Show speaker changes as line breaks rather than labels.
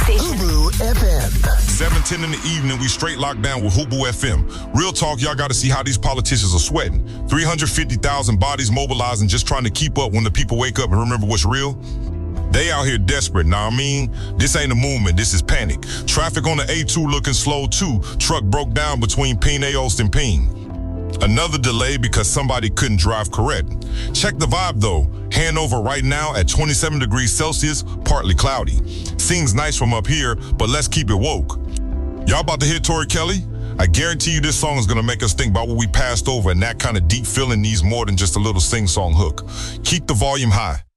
station.
Hubu FM.
7:10 in the evening, we straight locked down with Hubu FM. Real talk, y'all got to see how these politicians are sweating. 350,000 bodies mobilizing just trying to keep up when the people wake up and remember what's real. They out here desperate, now I mean, this ain't a movement, this is panic. Traffic on the A2 looking slow too. Truck broke down between Pineios and Pine. Another delay because somebody couldn't drive correct. Check the vibe though. Hanover right now at 27 degrees Celsius, partly cloudy. Seems nice from up here, but let's keep it woke. Y'all about to hear Tori Kelly? I guarantee you this song is gonna make us think about what we passed over, and that kind of deep feeling needs more than just a little sing-song hook. Keep the volume high.